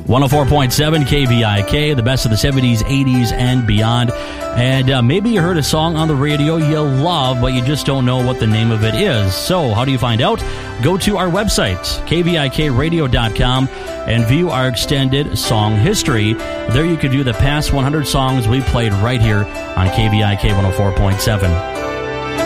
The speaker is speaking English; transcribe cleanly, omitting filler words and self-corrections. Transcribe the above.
104.7 KVIK, the best of the 70s, 80s, and beyond. And maybe you heard a song on the radio you love, but you just don't know what the name of it is. So how do you find out? Go to our website, kvikradio.com, and view our extended song history. There you can view the past 100 songs we played right here on KVIK 104.7.